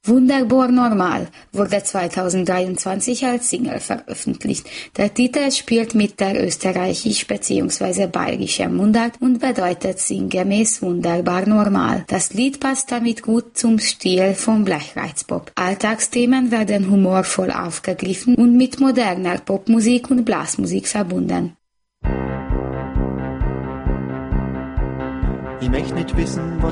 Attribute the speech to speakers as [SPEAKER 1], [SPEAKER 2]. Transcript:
[SPEAKER 1] Wunderbar normal wurde 2023 als Single veröffentlicht. Der Titel spielt mit der österreichisch bzw. bayerischen Mundart und bedeutet sinngemäß wunderbar normal. Das Lied passt damit gut zum Stil von Blechreizpop. Alltagsthemen werden humorvoll aufgegriffen und mit moderner Popmusik und Blasmusik verbunden.
[SPEAKER 2] Ich möchte nicht wissen,